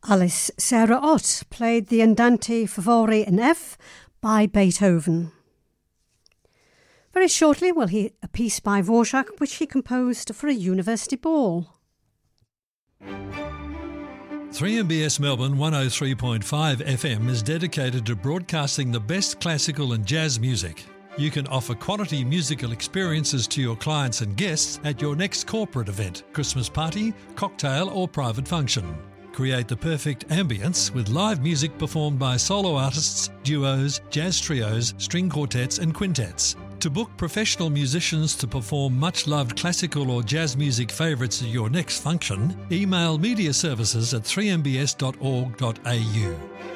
Alice Sarah Ott played the Andante Favori in F by Beethoven. Very shortly we'll hear a piece by Dvorak which he composed for a university ball. 3MBS Melbourne 103.5 FM is dedicated to broadcasting the best classical and jazz music. You can offer quality musical experiences to your clients and guests at your next corporate event, Christmas party, cocktail or private function. Create the perfect ambience with live music performed by solo artists, duos, jazz trios, string quartets and quintets. To book professional musicians to perform much-loved classical or jazz music favourites at your next function, email mediaservices@3mbs.org.au.